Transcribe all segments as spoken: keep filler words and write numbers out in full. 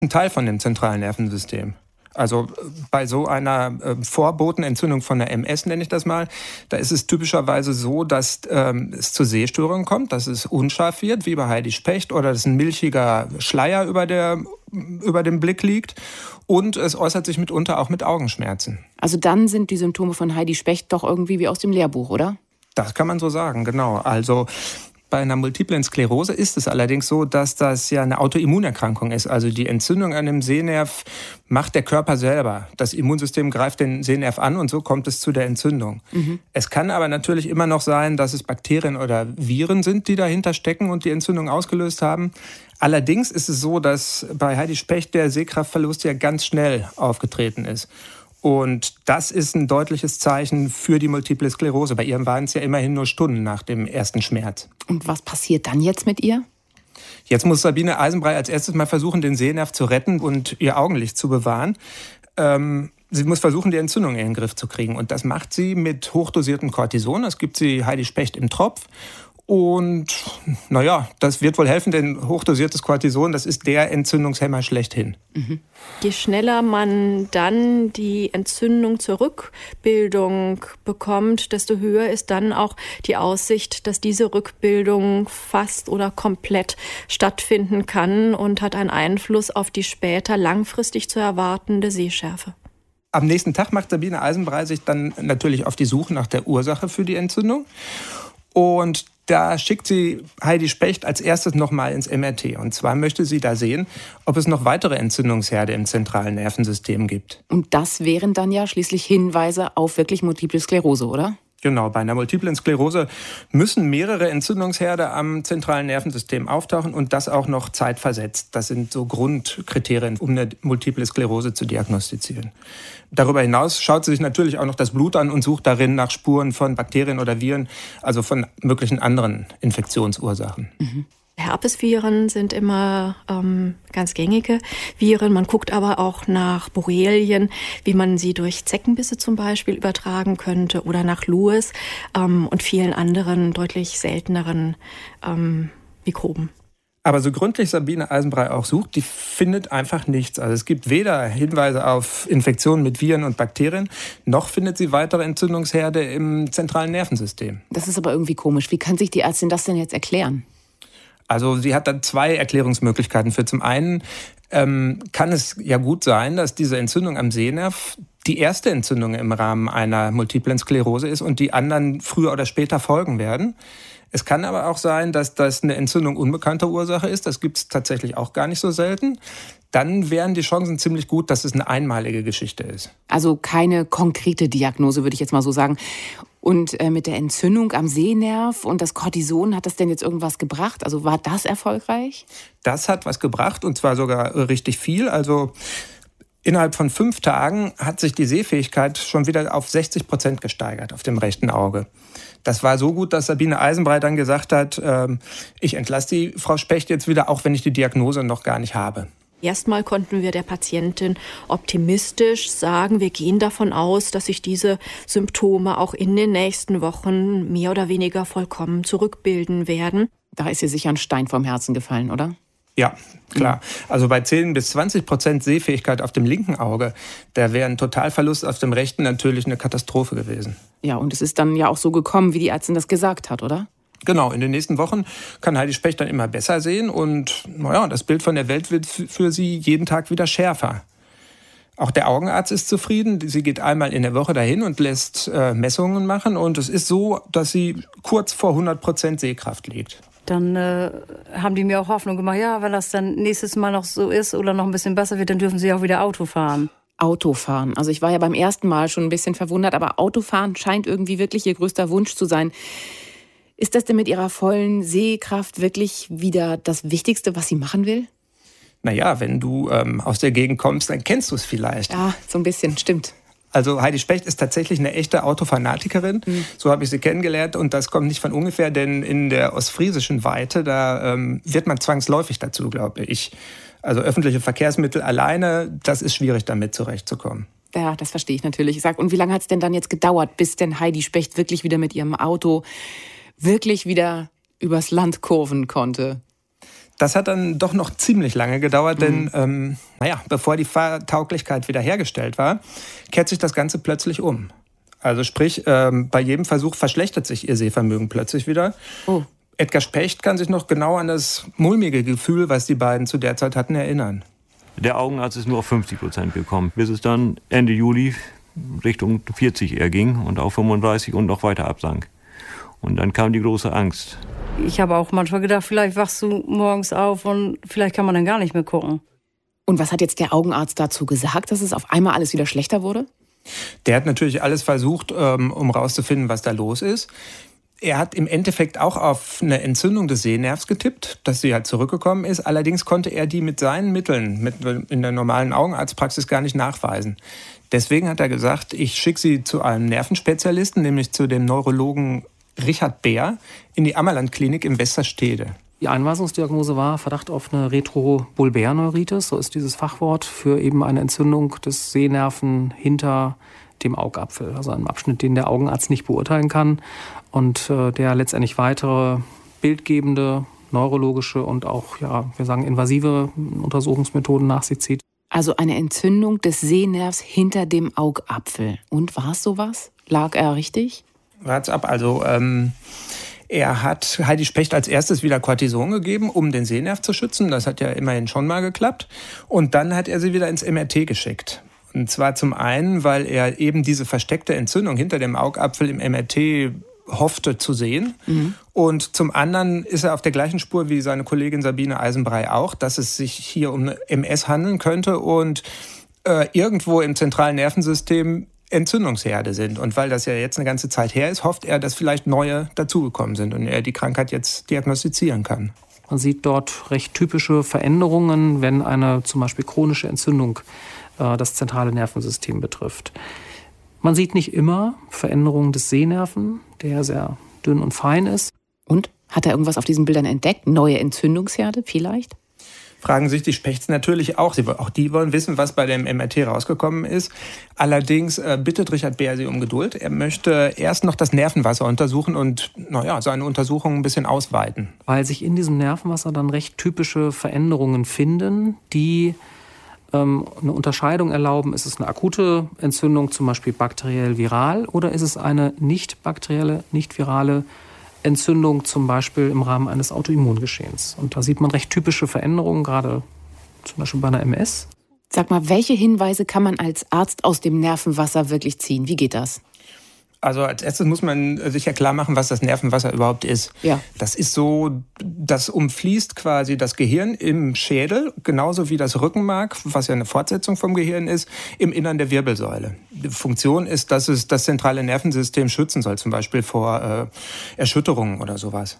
Ein Teil von dem zentralen Nervensystem. Also bei so einer äh, Vorbotenentzündung von der M S, nenne ich das mal, da ist es typischerweise so, dass ähm, es zu Sehstörungen kommt, dass es unscharf wird, wie bei Heidi Specht, oder dass ein milchiger Schleier über, der, über dem Blick liegt. Und es äußert sich mitunter auch mit Augenschmerzen. Also dann sind die Symptome von Heidi Specht doch irgendwie wie aus dem Lehrbuch, oder? Das kann man so sagen, genau. Also bei einer multiplen Sklerose ist es allerdings so, dass das ja eine Autoimmunerkrankung ist. Also die Entzündung an dem Sehnerv macht der Körper selber. Das Immunsystem greift den Sehnerv an und so kommt es zu der Entzündung. Mhm. Es kann aber natürlich immer noch sein, dass es Bakterien oder Viren sind, die dahinter stecken und die Entzündung ausgelöst haben. Allerdings ist es so, dass bei Heidi Specht der Sehkraftverlust ja ganz schnell aufgetreten ist. Und das ist ein deutliches Zeichen für die Multiple Sklerose. Bei ihr waren es ja immerhin nur Stunden nach dem ersten Schmerz. Und was passiert dann jetzt mit ihr? Jetzt muss Sabine Eisenbrei als erstes mal versuchen, den Sehnerv zu retten und ihr Augenlicht zu bewahren. Ähm, sie muss versuchen, die Entzündung in den Griff zu kriegen. Und das macht sie mit hochdosiertem Cortison. Das gibt sie Heidi Specht im Tropf. Und naja, das wird wohl helfen, denn hochdosiertes Cortison, das ist der Entzündungshemmer schlechthin. Mhm. Je schneller man dann die Entzündung zur Rückbildung bekommt, desto höher ist dann auch die Aussicht, dass diese Rückbildung fast oder komplett stattfinden kann und hat einen Einfluss auf die später langfristig zu erwartende Sehschärfe. Am nächsten Tag macht Sabine Eisenbrei sich dann natürlich auf die Suche nach der Ursache für die Entzündung. Und da schickt sie Heidi Specht als erstes nochmal ins M R T. Und zwar möchte sie da sehen, ob es noch weitere Entzündungsherde im zentralen Nervensystem gibt. Und das wären dann ja schließlich Hinweise auf wirklich Multiple Sklerose, oder? Genau, bei einer multiplen Sklerose müssen mehrere Entzündungsherde am zentralen Nervensystem auftauchen und das auch noch zeitversetzt. Das sind so Grundkriterien, um eine multiple Sklerose zu diagnostizieren. Darüber hinaus schaut sie sich natürlich auch noch das Blut an und sucht darin nach Spuren von Bakterien oder Viren, also von möglichen anderen Infektionsursachen. Mhm. Herpesviren sind immer ähm, ganz gängige Viren. Man guckt aber auch nach Borrelien, wie man sie durch Zeckenbisse zum Beispiel übertragen könnte oder nach Lues ähm, und vielen anderen deutlich selteneren ähm, Mikroben. Aber so gründlich Sabine Eisenbrei auch sucht, die findet einfach nichts. Also es gibt weder Hinweise auf Infektionen mit Viren und Bakterien, noch findet sie weitere Entzündungsherde im zentralen Nervensystem. Das ist aber irgendwie komisch. Wie kann sich die Ärztin das denn jetzt erklären? Also sie hat da zwei Erklärungsmöglichkeiten für. Zum einen ähm, kann es ja gut sein, dass diese Entzündung am Sehnerv die erste Entzündung im Rahmen einer multiplen Sklerose ist und die anderen früher oder später folgen werden. Es kann aber auch sein, dass das eine Entzündung unbekannter Ursache ist. Das gibt es tatsächlich auch gar nicht so selten. Dann wären die Chancen ziemlich gut, dass es eine einmalige Geschichte ist. Also keine konkrete Diagnose, würde ich jetzt mal so sagen. Und äh, mit der Entzündung am Sehnerv und das Cortison, hat das denn jetzt irgendwas gebracht? Also war das erfolgreich? Das hat was gebracht und zwar sogar richtig viel. Also innerhalb von fünf Tagen hat sich die Sehfähigkeit schon wieder auf sechzig Prozent gesteigert auf dem rechten Auge. Das war so gut, dass Sabine Eisenbrei dann gesagt hat, ähm, ich entlasse die Frau Specht jetzt wieder, auch wenn ich die Diagnose noch gar nicht habe. Erstmal konnten wir der Patientin optimistisch sagen, wir gehen davon aus, dass sich diese Symptome auch in den nächsten Wochen mehr oder weniger vollkommen zurückbilden werden. Da ist ihr sicher ein Stein vom Herzen gefallen, oder? Ja, klar. Also bei zehn bis zwanzig Prozent Sehfähigkeit auf dem linken Auge, da wäre ein Totalverlust auf dem rechten natürlich eine Katastrophe gewesen. Ja, und es ist dann ja auch so gekommen, wie die Ärztin das gesagt hat, oder? Genau, in den nächsten Wochen kann Heidi Specht dann immer besser sehen und naja, das Bild von der Welt wird für sie jeden Tag wieder schärfer. Auch der Augenarzt ist zufrieden. Sie geht einmal in der Woche dahin und lässt äh, Messungen machen und es ist so, dass sie kurz vor hundert Prozent Sehkraft liegt. Dann äh, haben die mir auch Hoffnung gemacht, ja, wenn das dann nächstes Mal noch so ist oder noch ein bisschen besser wird, dann dürfen sie auch wieder Auto fahren. Autofahren. Also ich war ja beim ersten Mal schon ein bisschen verwundert, aber Autofahren scheint irgendwie wirklich ihr größter Wunsch zu sein. Ist das denn mit ihrer vollen Sehkraft wirklich wieder das Wichtigste, was sie machen will? Naja, wenn du ähm, aus der Gegend kommst, dann kennst du es vielleicht. Ja, so ein bisschen, stimmt. Also Heidi Specht ist tatsächlich eine echte Autofanatikerin. Mhm. So habe ich sie kennengelernt und das kommt nicht von ungefähr, denn in der ostfriesischen Weite, da ähm, wird man zwangsläufig dazu, glaube ich. Also öffentliche Verkehrsmittel alleine, das ist schwierig, damit zurechtzukommen. Ja, das verstehe ich natürlich. Ich sag, und wie lange hat es denn dann jetzt gedauert, bis denn Heidi Specht wirklich wieder mit ihrem Auto wirklich wieder übers Land kurven konnte? Das hat dann doch noch ziemlich lange gedauert, mhm. denn ähm, naja, bevor die Fahrtauglichkeit wiederhergestellt war, kehrt sich das Ganze plötzlich um. Also sprich, ähm, bei jedem Versuch verschlechtert sich ihr Sehvermögen plötzlich wieder. Oh. Edgar Specht kann sich noch genau an das mulmige Gefühl, was die beiden zu der Zeit hatten, erinnern. Der Augenarzt ist nur auf fünfzig Prozent gekommen, bis es dann Ende Juli Richtung vierzig eher ging und auf fünfunddreißig und noch weiter absank. Und dann kam die große Angst. Ich habe auch manchmal gedacht, vielleicht wachst du morgens auf und vielleicht kann man dann gar nicht mehr gucken. Und was hat jetzt der Augenarzt dazu gesagt, dass es auf einmal alles wieder schlechter wurde? Der hat natürlich alles versucht, um rauszufinden, was da los ist. Er hat im Endeffekt auch auf eine Entzündung des Sehnervs getippt, dass sie halt zurückgekommen ist. Allerdings konnte er die mit seinen Mitteln mit in der normalen Augenarztpraxis gar nicht nachweisen. Deswegen hat er gesagt, ich schicke sie zu einem Nervenspezialisten, nämlich zu dem Neurologen Richard Beer in die Ammerland-Klinik in Westerstede. Die Einweisungsdiagnose war Verdacht auf eine Retrobulbärneuritis, so ist dieses Fachwort für eben eine Entzündung des Sehnerven hinter dem Augapfel, also einem Abschnitt, den der Augenarzt nicht beurteilen kann und äh, der letztendlich weitere bildgebende, neurologische und auch, ja, wir sagen, invasive Untersuchungsmethoden nach sich zieht. Also eine Entzündung des Sehnervs hinter dem Augapfel. Und war es sowas? Lag er richtig? Wart's ab, also ähm, er hat Heidi Specht als erstes wieder Cortison gegeben, um den Sehnerv zu schützen. Das hat ja immerhin schon mal geklappt. Und dann hat er sie wieder ins M R T geschickt. Und zwar zum einen, weil er eben diese versteckte Entzündung hinter dem Augapfel im M R T hoffte zu sehen. Mhm. Und zum anderen ist er auf der gleichen Spur wie seine Kollegin Sabine Eisenbrei auch, dass es sich hier um eine M S handeln könnte und äh, irgendwo im zentralen Nervensystem Entzündungsherde sind. Und weil das ja jetzt eine ganze Zeit her ist, hofft er, dass vielleicht neue dazugekommen sind und er die Krankheit jetzt diagnostizieren kann. Man sieht dort recht typische Veränderungen, wenn eine zum Beispiel chronische Entzündung äh, das zentrale Nervensystem betrifft. Man sieht nicht immer Veränderungen des Sehnerven, der sehr dünn und fein ist. Und? Hat er irgendwas auf diesen Bildern entdeckt? Neue Entzündungsherde vielleicht? Fragen sich die Spechts natürlich auch. Sie, auch die wollen wissen, was bei dem M R T rausgekommen ist. Allerdings äh, bittet Richard Beer sie um Geduld. Er möchte erst noch das Nervenwasser untersuchen und naja, seine Untersuchungen ein bisschen ausweiten. Weil sich in diesem Nervenwasser dann recht typische Veränderungen finden, die ähm, eine Unterscheidung erlauben. Ist es eine akute Entzündung, zum Beispiel bakteriell-viral, oder ist es eine nicht bakterielle, nicht virale Entzündung, zum Beispiel im Rahmen eines Autoimmungeschehens. Und da sieht man recht typische Veränderungen, gerade zum Beispiel bei einer M S. Sag mal, welche Hinweise kann man als Arzt aus dem Nervenwasser wirklich ziehen? Wie geht das? Also als erstes muss man sich ja klar machen, was das Nervenwasser überhaupt ist. Ja. Das ist so, das umfließt quasi das Gehirn im Schädel, genauso wie das Rückenmark, was ja eine Fortsetzung vom Gehirn ist, im Innern der Wirbelsäule. Die Funktion ist, dass es das zentrale Nervensystem schützen soll, zum Beispiel vor äh, Erschütterungen oder sowas.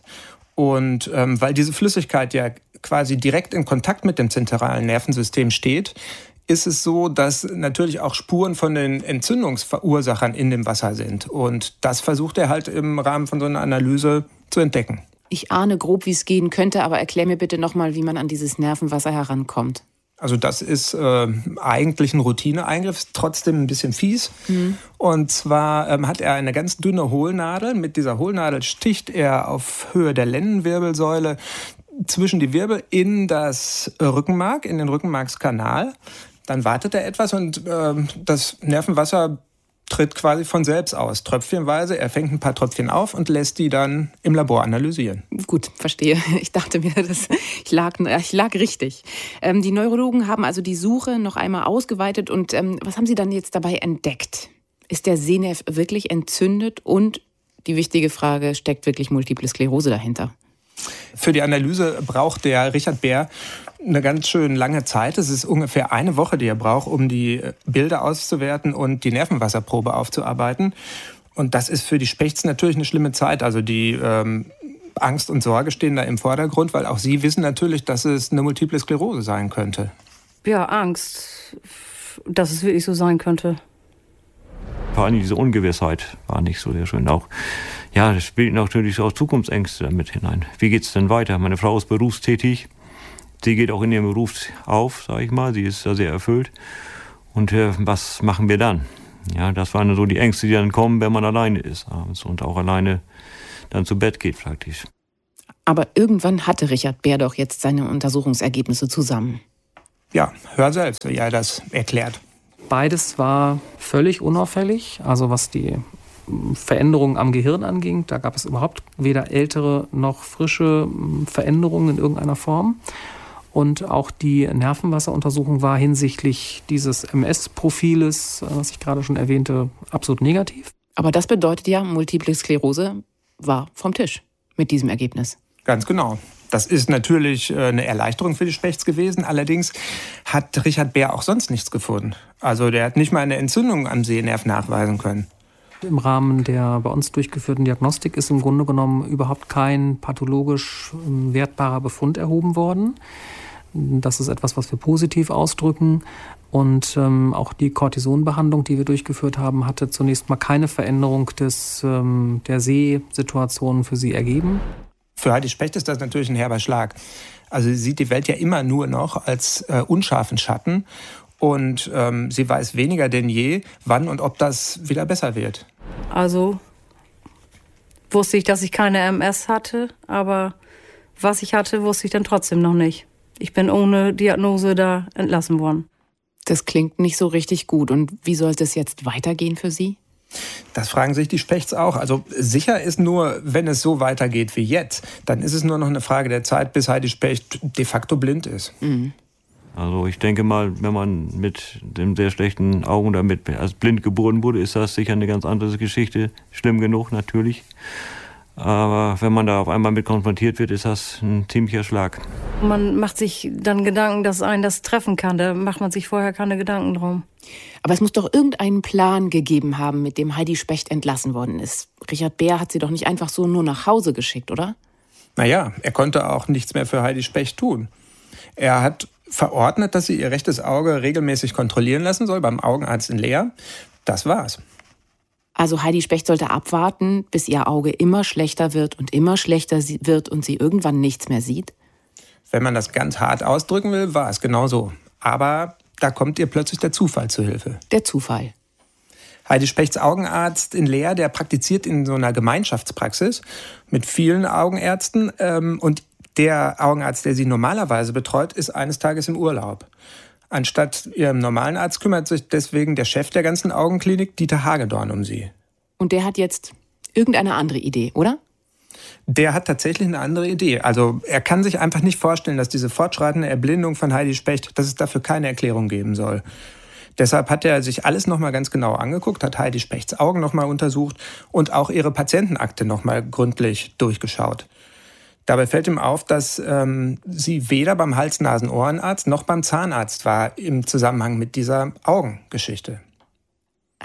Und ähm, weil diese Flüssigkeit ja quasi direkt in Kontakt mit dem zentralen Nervensystem steht, ist es so, dass natürlich auch Spuren von den Entzündungsverursachern in dem Wasser sind. Und das versucht er halt im Rahmen von so einer Analyse zu entdecken. Ich ahne grob, wie es gehen könnte, aber erklär mir bitte nochmal, wie man an dieses Nervenwasser herankommt. Also das ist äh, eigentlich ein Routineeingriff, ist trotzdem ein bisschen fies. Mhm. Und zwar ähm, hat er eine ganz dünne Hohlnadel. Mit dieser Hohlnadel sticht er auf Höhe der Lendenwirbelsäule zwischen die Wirbel in das Rückenmark, in den Rückenmarkskanal. Dann wartet er etwas und äh, das Nervenwasser tritt quasi von selbst aus, tröpfchenweise. Er fängt ein paar Tröpfchen auf und lässt die dann im Labor analysieren. Gut, verstehe. Ich dachte mir, das, ich, lag, ich lag richtig. Ähm, die Neurologen haben also die Suche noch einmal ausgeweitet. Und ähm, was haben Sie dann jetzt dabei entdeckt? Ist der Sehnerv wirklich entzündet? Und die wichtige Frage, steckt wirklich Multiple Sklerose dahinter? Für die Analyse braucht der Richard Beer eine ganz schön lange Zeit. Es ist ungefähr eine Woche, die er braucht, um die Bilder auszuwerten und die Nervenwasserprobe aufzuarbeiten. Und das ist für die Spechts natürlich eine schlimme Zeit. Also die ähm, Angst und Sorge stehen da im Vordergrund, weil auch sie wissen natürlich, dass es eine Multiple Sklerose sein könnte. Ja, Angst, dass es wirklich so sein könnte. Vor allem diese Ungewissheit war nicht so sehr schön. Auch, ja, das spielt natürlich auch Zukunftsängste damit hinein. Wie geht's denn weiter? Meine Frau ist berufstätig. Sie geht auch in ihrem Beruf auf, sage ich mal. Sie ist da sehr erfüllt. Und äh, was machen wir dann? Ja, das waren so die Ängste, die dann kommen, wenn man alleine ist abends und auch alleine dann zu Bett geht praktisch. Aber irgendwann hatte Richard Beer doch jetzt seine Untersuchungsergebnisse zusammen. Ja, hör selbst, wie er das erklärt. Beides war völlig unauffällig. Also was die Veränderungen am Gehirn anging, da gab es überhaupt weder ältere noch frische Veränderungen in irgendeiner Form. Und auch die Nervenwasseruntersuchung war hinsichtlich dieses M S-Profiles, was ich gerade schon erwähnte, absolut negativ. Aber das bedeutet ja, Multiple Sklerose war vom Tisch mit diesem Ergebnis. Ganz genau. Das ist natürlich eine Erleichterung für die Spechts gewesen. Allerdings hat Richard Beer auch sonst nichts gefunden. Also der hat nicht mal eine Entzündung am Sehnerv nachweisen können. Im Rahmen der bei uns durchgeführten Diagnostik ist im Grunde genommen überhaupt kein pathologisch wertbarer Befund erhoben worden. Das ist etwas, was wir positiv ausdrücken. Und ähm, auch die Cortisonbehandlung, die wir durchgeführt haben, hatte zunächst mal keine Veränderung des, ähm, der Sehsituation für sie ergeben. Für Heidi Specht ist das natürlich ein herber Schlag. Also sie sieht die Welt ja immer nur noch als äh, unscharfen Schatten. Und ähm, sie weiß weniger denn je, wann und ob das wieder besser wird. Also wusste ich, dass ich keine M S hatte, aber was ich hatte, wusste ich dann trotzdem noch nicht. Ich bin ohne Diagnose da entlassen worden. Das klingt nicht so richtig gut. Und wie soll es jetzt weitergehen für Sie? Das fragen sich die Spechts auch. Also sicher ist nur, wenn es so weitergeht wie jetzt, dann ist es nur noch eine Frage der Zeit, bis Heidi Specht de facto blind ist. Mhm. Also ich denke mal, wenn man mit dem sehr schlechten Augen damit als blind geboren wurde, ist das sicher eine ganz andere Geschichte. Schlimm genug natürlich. Aber wenn man da auf einmal mit konfrontiert wird, ist das ein ziemlicher Schlag. Man macht sich dann Gedanken, dass einen das treffen kann. Da macht man sich vorher keine Gedanken drum. Aber es muss doch irgendeinen Plan gegeben haben, mit dem Heidi Specht entlassen worden ist. Richard Beer hat sie doch nicht einfach so nur nach Hause geschickt, oder? Naja, er konnte auch nichts mehr für Heidi Specht tun. Er hat verordnet, dass sie ihr rechtes Auge regelmäßig kontrollieren lassen soll beim Augenarzt in Leer. Das war's. Also Heidi Specht sollte abwarten, bis ihr Auge immer schlechter wird und immer schlechter wird und sie irgendwann nichts mehr sieht? Wenn man das ganz hart ausdrücken will, war es genau so. Aber da kommt ihr plötzlich der Zufall zu Hilfe. Der Zufall? Heidi Spechts Augenarzt in Leer, der praktiziert in so einer Gemeinschaftspraxis mit vielen Augenärzten. Ähm, und der Augenarzt, der sie normalerweise betreut, ist eines Tages im Urlaub. Anstatt ihrem normalen Arzt kümmert sich deswegen der Chef der ganzen Augenklinik, Dieter Hagedorn, um sie. Und der hat jetzt irgendeine andere Idee, oder? Der hat tatsächlich eine andere Idee. Also er kann sich einfach nicht vorstellen, dass diese fortschreitende Erblindung von Heidi Specht, dass es dafür keine Erklärung geben soll. Deshalb hat er sich alles nochmal ganz genau angeguckt, hat Heidi Spechts Augen nochmal untersucht und auch ihre Patientenakte nochmal gründlich durchgeschaut. Dabei fällt ihm auf, dass ähm, sie weder beim Hals-Nasen-Ohrenarzt noch beim Zahnarzt war im Zusammenhang mit dieser Augengeschichte. Äh,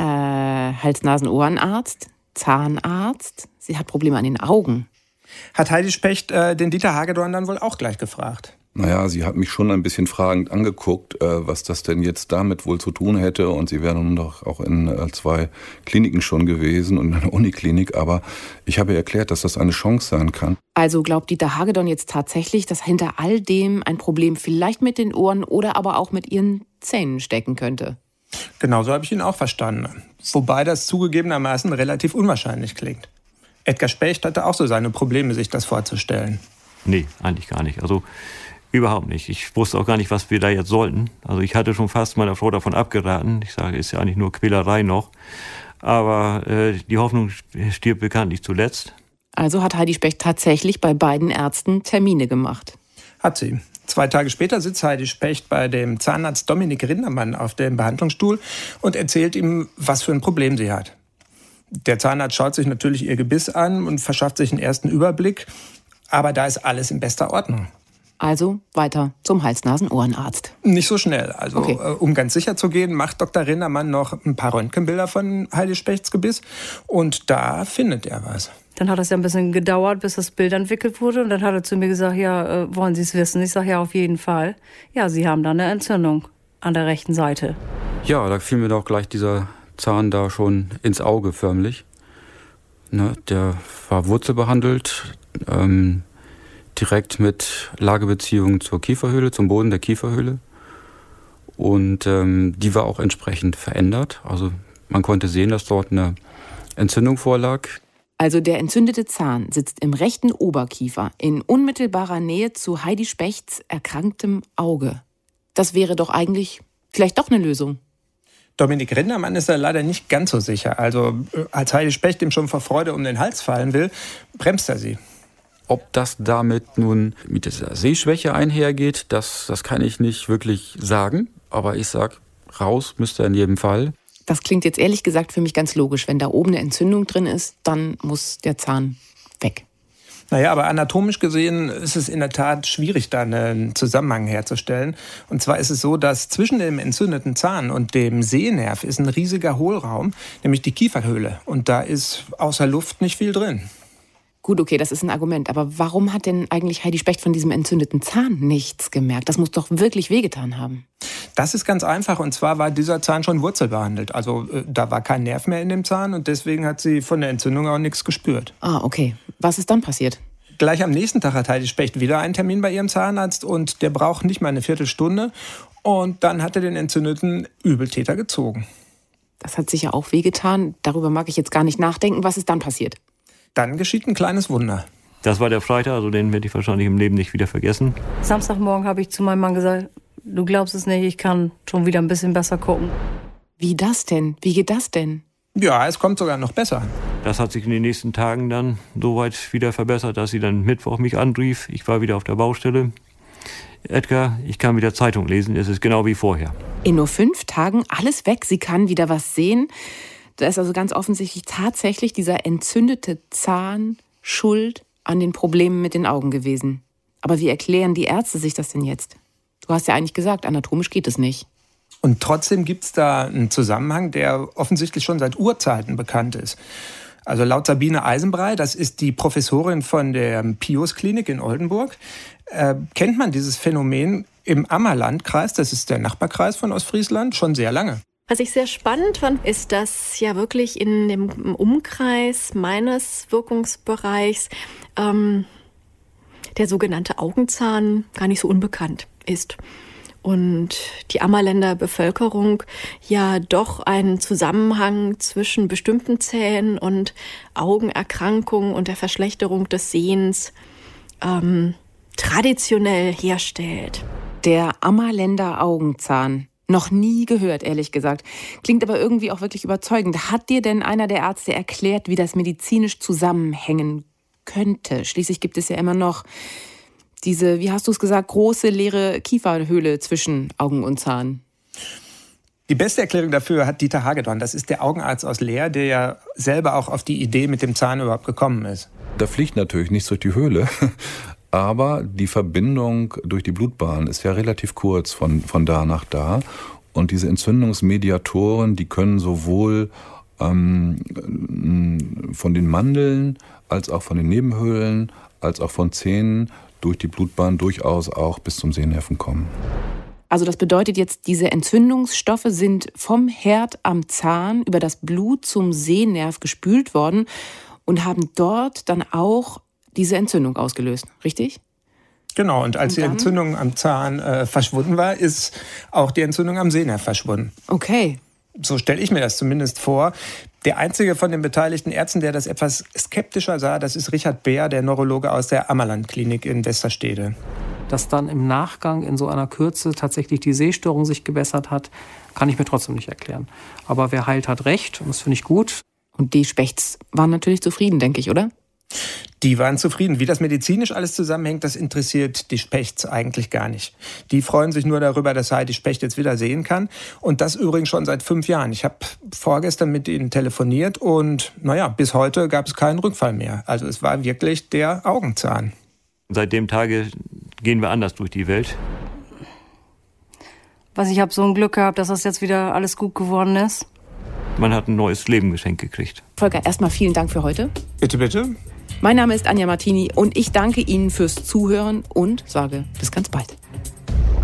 Hals-Nasen-Ohrenarzt? Zahnarzt? Sie hat Probleme an den Augen. Hat Heidi Specht äh, den Dieter Hagedorn dann wohl auch gleich gefragt? Naja, sie hat mich schon ein bisschen fragend angeguckt, äh, was das denn jetzt damit wohl zu tun hätte. Und sie wäre nun doch auch in äh, zwei Kliniken schon gewesen und in einer Uniklinik. Aber ich habe ihr erklärt, dass das eine Chance sein kann. Also glaubt Dieter Hagedorn jetzt tatsächlich, dass hinter all dem ein Problem vielleicht mit den Ohren oder aber auch mit ihren Zähnen stecken könnte? Genau so habe ich ihn auch verstanden. Wobei das zugegebenermaßen relativ unwahrscheinlich klingt. Edgar Specht hatte auch so seine Probleme, sich das vorzustellen. Nee, eigentlich gar nicht. Also überhaupt nicht. Ich wusste auch gar nicht, was wir da jetzt sollten. Also ich hatte schon fast meiner Frau davon abgeraten. Ich sage, ist ja eigentlich nur Quälerei noch. Aber äh, die Hoffnung stirbt bekanntlich zuletzt. Also hat Heidi Specht tatsächlich bei beiden Ärzten Termine gemacht. Hat sie. Zwei Tage später sitzt Heidi Specht bei dem Zahnarzt Dominik Rindermann auf dem Behandlungsstuhl und erzählt ihm, was für ein Problem sie hat. Der Zahnarzt schaut sich natürlich ihr Gebiss an und verschafft sich einen ersten Überblick. Aber da ist alles in bester Ordnung. Also weiter zum Hals-Nasen-Ohrenarzt. Nicht so schnell. Also okay. äh, um ganz sicher zu gehen, macht Doktor Rindermann noch ein paar Röntgenbilder von Heidi Spechts Gebiss. Und da findet er was. Dann hat es ja ein bisschen gedauert, bis das Bild entwickelt wurde. Und dann hat er zu mir gesagt, ja, äh, wollen Sie es wissen? Ich sage, ja, auf jeden Fall. Ja, Sie haben da eine Entzündung an der rechten Seite. Ja, da fiel mir doch gleich dieser Zahn da schon ins Auge förmlich. Ne, der war wurzelbehandelt, ähm, direkt mit Lagebeziehung zur Kieferhöhle, zum Boden der Kieferhöhle. Und ähm, die war auch entsprechend verändert. Also man konnte sehen, dass dort eine Entzündung vorlag. Also der entzündete Zahn sitzt im rechten Oberkiefer in unmittelbarer Nähe zu Heidi Spechts erkranktem Auge. Das wäre doch eigentlich vielleicht doch eine Lösung. Dominik Rindermann ist da leider nicht ganz so sicher. Also als Heidi Specht ihm schon vor Freude um den Hals fallen will, bremst er sie. Ob das damit nun mit dieser Sehschwäche einhergeht, das, das kann ich nicht wirklich sagen. Aber ich sag, raus müsste er in jedem Fall. Das klingt jetzt ehrlich gesagt für mich ganz logisch. Wenn da oben eine Entzündung drin ist, dann muss der Zahn weg. Naja, aber anatomisch gesehen ist es in der Tat schwierig, da einen Zusammenhang herzustellen. Und zwar ist es so, dass zwischen dem entzündeten Zahn und dem Sehnerv ist ein riesiger Hohlraum, nämlich die Kieferhöhle. Und da ist außer Luft nicht viel drin. Gut, okay, das ist ein Argument. Aber warum hat denn eigentlich Heidi Specht von diesem entzündeten Zahn nichts gemerkt? Das muss doch wirklich wehgetan haben. Das ist ganz einfach. Und zwar war dieser Zahn schon wurzelbehandelt. Also äh, da war kein Nerv mehr in dem Zahn. Und deswegen hat sie von der Entzündung auch nichts gespürt. Ah, okay. Was ist dann passiert? Gleich am nächsten Tag hat Heidi Specht wieder einen Termin bei ihrem Zahnarzt. Und der braucht nicht mal eine Viertelstunde. Und dann hat er den entzündeten Übeltäter gezogen. Das hat sicher auch wehgetan. Darüber mag ich jetzt gar nicht nachdenken. Was ist dann passiert? Dann geschieht ein kleines Wunder. Das war der Freitag, also den werde ich wahrscheinlich im Leben nicht wieder vergessen. Samstagmorgen habe ich zu meinem Mann gesagt, du glaubst es nicht, ich kann schon wieder ein bisschen besser gucken. Wie das denn? Wie geht das denn? Ja, es kommt sogar noch besser. Das hat sich in den nächsten Tagen dann so weit wieder verbessert, dass sie dann Mittwoch mich anrief. Ich war wieder auf der Baustelle. Edgar, ich kann wieder Zeitung lesen, es ist genau wie vorher. In nur fünf Tagen alles weg, sie kann wieder was sehen. Da ist also ganz offensichtlich tatsächlich dieser entzündete Zahn schuld an den Problemen mit den Augen gewesen. Aber wie erklären die Ärzte sich das denn jetzt? Du hast ja eigentlich gesagt, anatomisch geht es nicht. Und trotzdem gibt es da einen Zusammenhang, der offensichtlich schon seit Urzeiten bekannt ist. Also laut Sabine Eisenbrei, das ist die Professorin von der Pius-Klinik in Oldenburg, äh, kennt man dieses Phänomen im Ammerlandkreis, das ist der Nachbarkreis von Ostfriesland, schon sehr lange. Was ich sehr spannend fand, ist, dass ja wirklich in dem Umkreis meines Wirkungsbereichs ähm, der sogenannte Augenzahn gar nicht so unbekannt ist. Und die Ammerländer Bevölkerung ja doch einen Zusammenhang zwischen bestimmten Zähnen und Augenerkrankungen und der Verschlechterung des Sehens ähm, traditionell herstellt. Der Ammerländer Augenzahn. Noch nie gehört, ehrlich gesagt. Klingt aber irgendwie auch wirklich überzeugend. Hat dir denn einer der Ärzte erklärt, wie das medizinisch zusammenhängen könnte? Schließlich gibt es ja immer noch diese, wie hast du es gesagt, große leere Kieferhöhle zwischen Augen und Zahn. Die beste Erklärung dafür hat Dieter Hagedorn. Das ist der Augenarzt aus Leer, der ja selber auch auf die Idee mit dem Zahn überhaupt gekommen ist. Da fliegt natürlich nichts durch die Höhle. Aber die Verbindung durch die Blutbahn ist ja relativ kurz von, von da nach da. Und diese Entzündungsmediatoren, die können sowohl ähm, von den Mandeln als auch von den Nebenhöhlen als auch von Zähnen durch die Blutbahn durchaus auch bis zum Sehnerven kommen. Also das bedeutet jetzt, diese Entzündungsstoffe sind vom Herd am Zahn über das Blut zum Sehnerv gespült worden und haben dort dann auch diese Entzündung ausgelöst, richtig? Genau, und als und die Entzündung am Zahn äh, verschwunden war, ist auch die Entzündung am Sehnerv verschwunden. Okay. So stelle ich mir das zumindest vor. Der einzige von den beteiligten Ärzten, der das etwas skeptischer sah, das ist Richard Beer, der Neurologe aus der Ammerland-Klinik in Westerstede. Dass dann im Nachgang in so einer Kürze tatsächlich die Sehstörung sich gebessert hat, kann ich mir trotzdem nicht erklären. Aber wer heilt, hat recht und das finde ich gut. Und die Spechts waren natürlich zufrieden, denke ich, oder? Die waren zufrieden. Wie das medizinisch alles zusammenhängt, das interessiert die Spechts eigentlich gar nicht. Die freuen sich nur darüber, dass Heidi Specht jetzt wieder sehen kann. Und das übrigens schon seit fünf Jahren. Ich habe vorgestern mit ihnen telefoniert und naja, bis heute gab es keinen Rückfall mehr. Also es war wirklich der Augenzahn. Seit dem Tage gehen wir anders durch die Welt. Was, ich habe so ein Glück gehabt, dass das jetzt wieder alles gut geworden ist. Man hat ein neues Leben geschenkt gekriegt. Volker, erstmal vielen Dank für heute. Bitte, bitte. Mein Name ist Anja Martini und ich danke Ihnen fürs Zuhören und sage bis ganz bald.